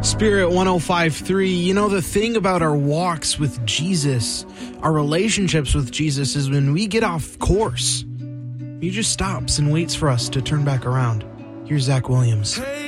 Spirit 105.3, you know, the thing about our walks with Jesus, our relationships with Jesus, is when we get off course, he just stops and waits for us to turn back around. Here's Zach Williams.